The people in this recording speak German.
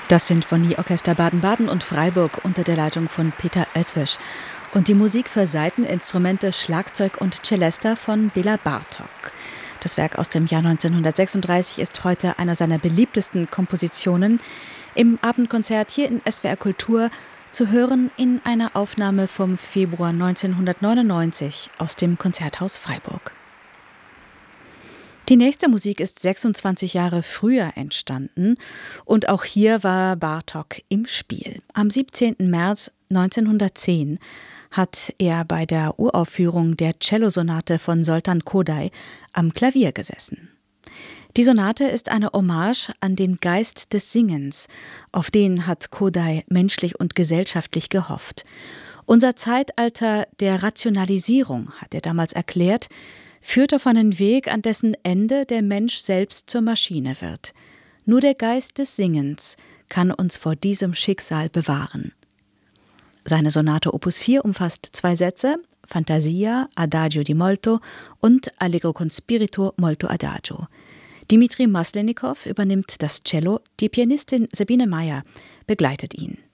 Das Sinfonieorchester Baden-Baden und Freiburg unter der Leitung von Peter Oetwisch und die Musik für Saiteninstrumente, Schlagzeug und Celesta von Béla Bartók. Das Werk aus dem Jahr 1936 ist heute einer seiner beliebtesten Kompositionen. Im Abendkonzert hier in SWR Kultur zu hören in einer Aufnahme vom Februar 1999 aus dem Konzerthaus Freiburg. Die nächste Musik ist 26 Jahre früher entstanden und auch hier war Bartók im Spiel. Am 17. März 1910 hat er bei der Uraufführung der Cellosonate von Zoltán Kodály am Klavier gesessen. Die Sonate ist eine Hommage an den Geist des Singens, auf den hat Kodály menschlich und gesellschaftlich gehofft. Unser Zeitalter der Rationalisierung, hat er damals erklärt, führt auf einen Weg, an dessen Ende der Mensch selbst zur Maschine wird. Nur der Geist des Singens kann uns vor diesem Schicksal bewahren. Seine Sonate Opus 4 umfasst 2 Sätze, Fantasia, Adagio di molto und Allegro con spirito molto adagio. Dimitri Maslenikow übernimmt das Cello, die Pianistin Sabine Meyer begleitet ihn.